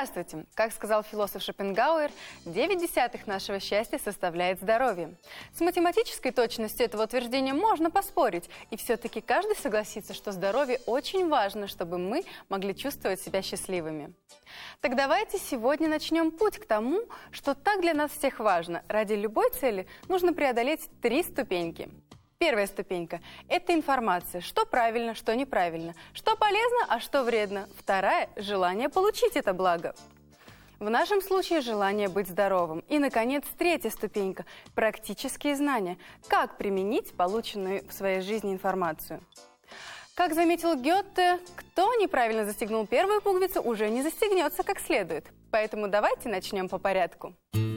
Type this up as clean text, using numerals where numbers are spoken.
Здравствуйте! Как сказал философ Шопенгауэр, 9/10 нашего счастья составляет здоровье. С математической точностью этого утверждения можно поспорить, и все-таки каждый согласится, что здоровье очень важно, чтобы мы могли чувствовать себя счастливыми. Так давайте сегодня начнем путь к тому, что так для нас всех важно. Ради любой цели нужно преодолеть 3 ступеньки. Первая ступенька – это информация, что правильно, что неправильно, что полезно, а что вредно. Вторая – желание получить это благо. В нашем случае желание быть здоровым. И, наконец, третья ступенька – практические знания. Как применить полученную в своей жизни информацию. Как заметил Гёте, кто неправильно застегнул первую пуговицу, уже не застегнется как следует. Поэтому давайте начнем по порядку.